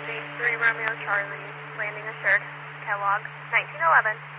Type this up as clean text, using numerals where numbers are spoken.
Street, 3 Romeo Charlie, landing assured, Kellogg, 1911.